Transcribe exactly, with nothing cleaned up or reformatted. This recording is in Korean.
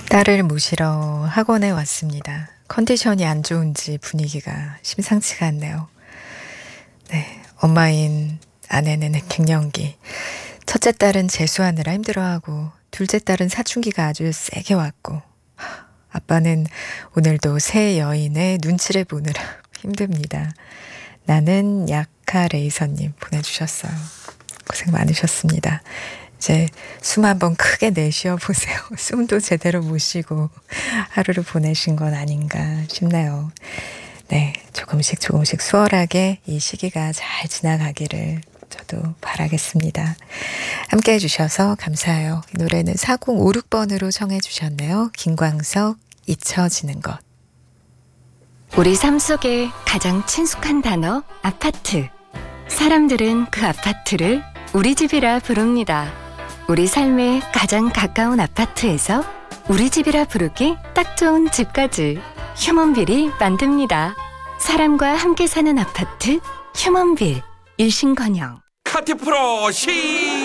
딸을 모시러 학원에 왔습니다. 컨디션이 안 좋은지 분위기가 심상치가 않네요. 네, 엄마인 아내는 갱년기. 첫째 딸은 재수하느라 힘들어하고 둘째 딸은 사춘기가 아주 세게 왔고 아빠는 오늘도 새 여인의 눈치를 보느라 힘듭니다. 나는 약하 레이서님 보내주셨어요. 고생 많으셨습니다. 이제 숨 한번 크게 내쉬어 보세요. 숨도 제대로 못 쉬고 하루를 보내신 건 아닌가 싶네요. 네, 조금씩 조금씩 수월하게 이 시기가 잘 지나가기를 저도 바라겠습니다. 함께 해주셔서 감사해요. 이 노래는 사공오육 번으로 청해 주셨네요. 김광석, 잊혀지는 것. 우리 삶 속에 가장 친숙한 단어 아파트. 사람들은 그 아파트를 우리 집이라 부릅니다. 우리 삶에 가장 가까운 아파트에서 우리 집이라 부르기 딱 좋은 집까지 휴먼빌이 만듭니다. 사람과 함께 사는 아파트 휴먼빌. 일신건영. 카티 프로 시